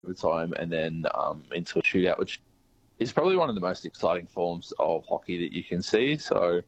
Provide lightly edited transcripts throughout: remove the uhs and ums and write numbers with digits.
overtime and then into a shootout, which is probably one of the most exciting forms of hockey that you can see. So,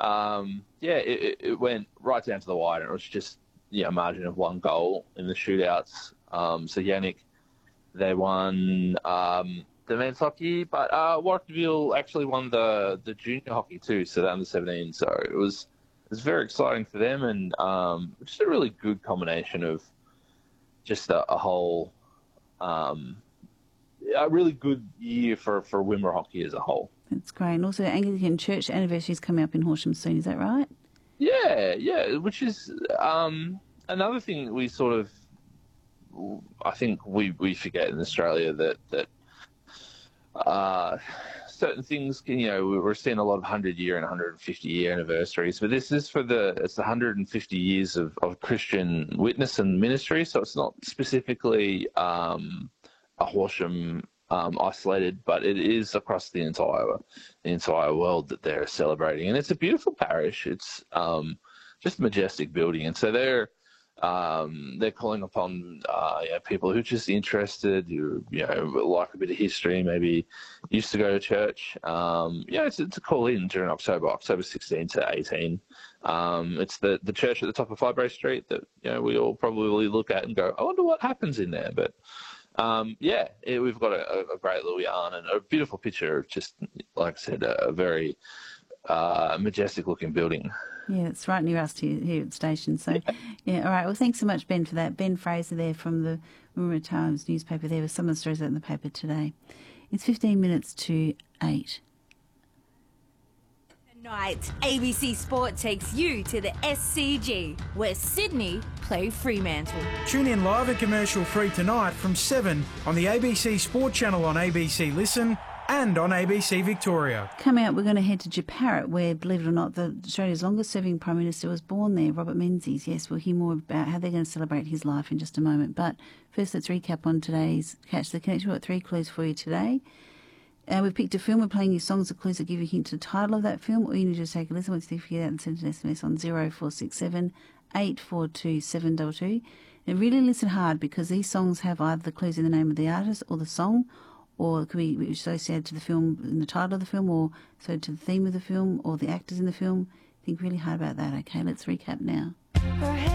it went right down to the wire, and it was just a margin of one goal in the shootouts. So Yannick, they won the men's hockey, but Warragorville actually won the junior hockey too, so the under-17. So it was very exciting for them, and just a really good combination of just a whole, a really good year for Wimmera hockey as a whole. That's great. And also Anglican Church anniversary is coming up in Horsham soon, is that right? Yeah, which is another thing we sort of, I think we forget in Australia that certain things can, we're seeing a lot of 100-year and 150-year anniversaries, but this is it's 150 years of Christian witness and ministry, so it's not specifically a Horsham isolated, but it is across the entire world that they're celebrating, and it's a beautiful parish. It's just a majestic building, and so they're calling upon people who are just interested, who like a bit of history, maybe used to go to church. It's a call in during October 16 to 18. It's the church at the top of Fibre Street that we all probably look at and go, I wonder what happens in there. But we've got a great little yarn and a beautiful picture of just, like I said, a very majestic looking building. Yeah, it's right near us here at the station. So, all right. Well, thanks so much, Ben, for that. Ben Fraser there from the Wimmera Times newspaper there with some of the stories out in the paper today. It's 15 minutes to 8. Tonight, ABC Sport takes you to the SCG, where Sydney play Fremantle. Tune in live and commercial free tonight from 7 on the ABC Sport channel on ABC Listen and on ABC Victoria. Coming up, we're going to head to Jeparit, where, believe it or not, Australia's longest-serving Prime Minister was born there, Robert Menzies. Yes, we'll hear more about how they're going to celebrate his life in just a moment. But first, let's recap on today's Catch the Connection. We've got 3 clues for you today. We've picked a film. We're playing you songs or clues that give you a hint to the title of that film. All you need to do is take a listen. Once you figure it out and send an SMS on 0467 842 722. And really listen hard, because these songs have either the clues in the name of the artist or the song, or it could be associated to the film in the title of the film, or associated to the theme of the film or the actors in the film. Think really hard about that, okay? Let's recap now.